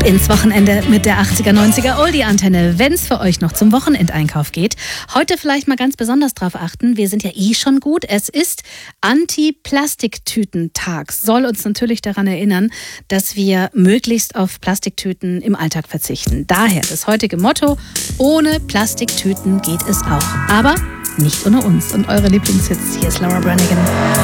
ins Wochenende mit der 80er, 90er Oldie-Antenne, wenn es für euch noch zum Wochenendeinkauf geht. Heute vielleicht mal ganz besonders drauf achten, wir sind ja schon gut. Es ist Anti-Plastiktüten-Tag. Soll uns natürlich daran erinnern, dass wir möglichst auf Plastiktüten im Alltag verzichten. Daher das heutige Motto: ohne Plastiktüten geht es auch. Aber nicht ohne uns und eure Lieblingshits. Hier ist Laura Branigan.